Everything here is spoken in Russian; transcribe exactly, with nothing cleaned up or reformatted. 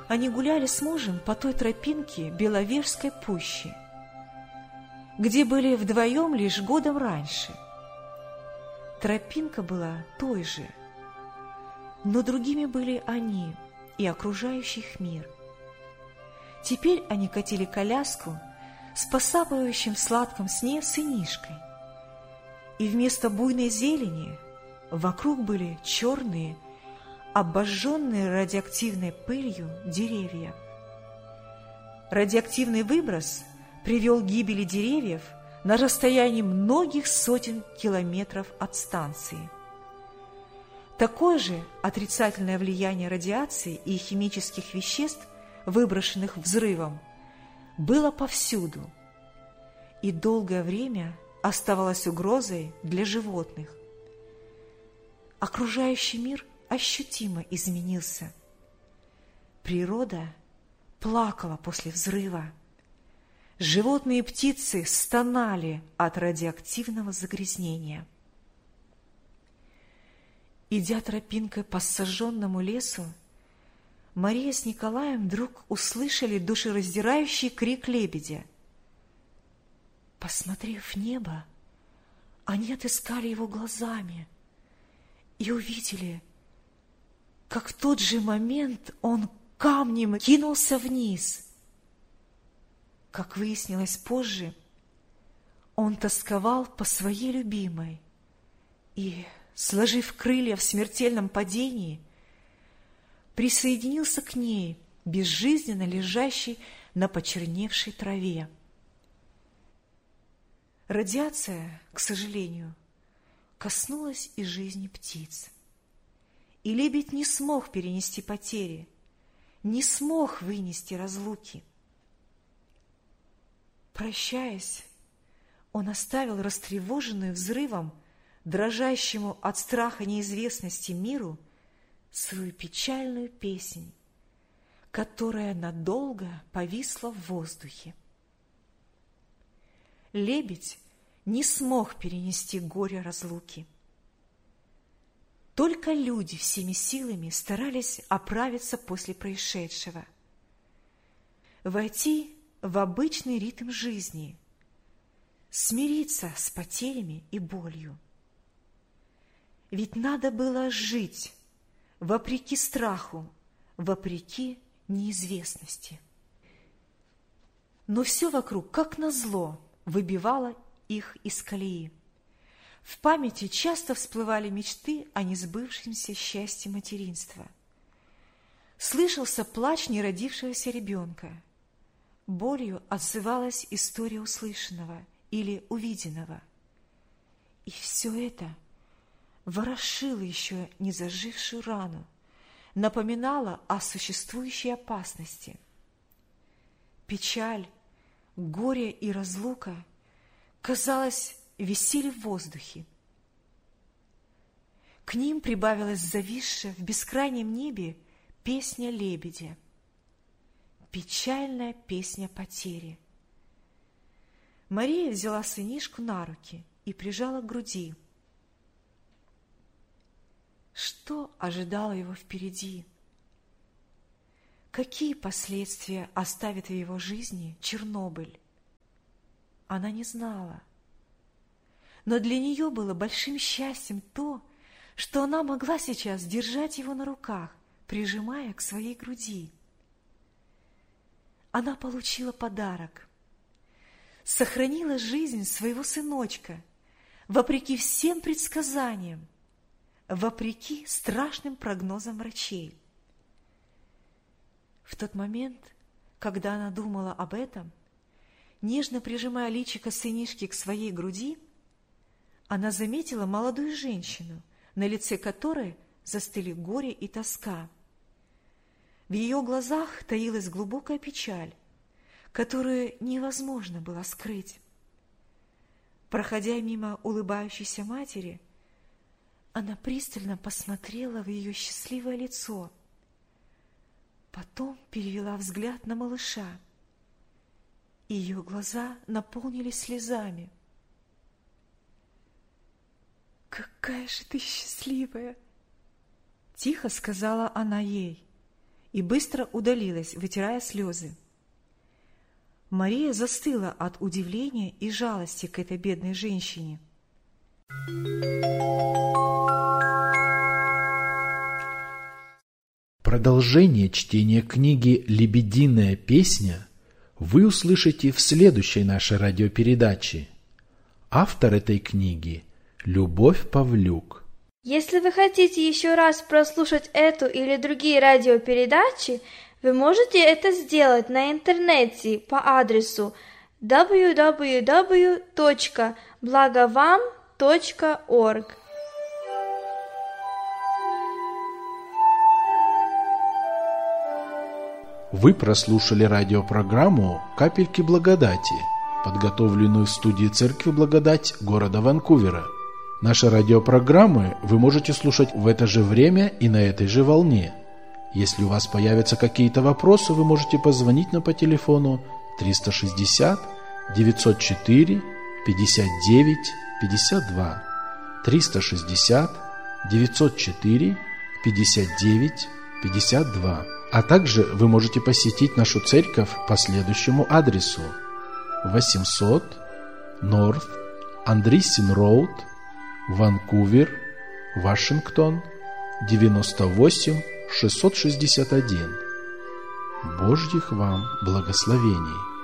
Они гуляли с мужем по той тропинке Беловежской пущи, где были вдвоем лишь годом раньше. Тропинка была той же, но другими были они и окружающий их мир. Теперь они катили коляску с посапывающим в сладком сне сынишкой, и вместо буйной зелени вокруг были черные, обожженные радиоактивной пылью деревья. Радиоактивный выброс привел к гибели деревьев на расстоянии многих сотен километров от станции. Такое же отрицательное влияние радиации и химических веществ, выброшенных взрывом, было повсюду и долгое время оставалось угрозой для животных. Окружающий мир ощутимо изменился. Природа плакала после взрыва. Животные и птицы стонали от радиоактивного загрязнения. Идя тропинкой по сожженному лесу, Мария с Николаем вдруг услышали душераздирающий крик лебедя. Посмотрев в небо, они отыскали его глазами и увидели, как в тот же момент он камнем кинулся вниз. Как выяснилось позже, он тосковал по своей любимой и, сложив крылья в смертельном падении, присоединился к ней, безжизненно лежащей на почерневшей траве. Радиация, к сожалению, коснулась и жизни птиц. И лебедь не смог перенести потери, не смог вынести разлуки. Прощаясь, он оставил растревоженную взрывом, дрожащему от страха неизвестности миру, свою печальную песнь, которая надолго повисла в воздухе. Лебедь не смог перенести горе разлуки. Только люди всеми силами старались оправиться после происшедшего, войти в обычный ритм жизни, смириться с потерями и болью. Ведь надо было жить вопреки страху, вопреки неизвестности. Но все вокруг, как назло, выбивало их из колеи. В памяти часто всплывали мечты о несбывшемся счастье материнства. Слышался плач неродившегося ребенка. Болью отзывалась история услышанного или увиденного. И все это ворошило еще не зажившую рану, напоминало о существующей опасности. Печаль, горе и разлука, казалось, висели в воздухе. К ним прибавилась зависшая в бескрайнем небе песня лебедя, печальная песня потери. Мария взяла сынишку на руки и прижала к груди. Что ожидало его впереди? Какие последствия оставит в его жизни Чернобыль? Она не знала. Но для нее было большим счастьем то, что она могла сейчас держать его на руках, прижимая к своей груди. Она получила подарок, сохранила жизнь своего сыночка, вопреки всем предсказаниям, вопреки страшным прогнозам врачей. В тот момент, когда она думала об этом, нежно прижимая личико сынишки к своей груди, она заметила молодую женщину, на лице которой застыли горе и тоска. В ее глазах таилась глубокая печаль, которую невозможно было скрыть. Проходя мимо улыбающейся матери, она пристально посмотрела в ее счастливое лицо, потом перевела взгляд на малыша, и ее глаза наполнились слезами. «Какая же ты счастливая!» — тихо сказала она ей, и быстро удалилась, вытирая слезы. Мария застыла от удивления и жалости к этой бедной женщине. Продолжение чтения книги «Лебединая песня» вы услышите в следующей нашей радиопередаче. Автор этой книги – Любовь Павлюк. Если вы хотите еще раз прослушать эту или другие радиопередачи, вы можете это сделать на интернете по адресу дабл ю дабл ю дабл ю точка благовам точка орг. Вы прослушали радиопрограмму «Капельки благодати», подготовленную в студии Церкви Благодать города Ванкувера. Наши радиопрограммы вы можете слушать в это же время и на этой же волне. Если у вас появятся какие-то вопросы, вы можете позвонить нам по телефону триста шестьдесят девятьсот четыре пятьдесят девять пятьдесят два, триста шестьдесят девятьсот четыре пятьдесят девять пятьдесят два. А также вы можете посетить нашу церковь по следующему адресу: восемьсот North Andreessen Road, Ванкувер, Вашингтон, девяносто восемь шестьсот шестьдесят один. Божьих вам благословений!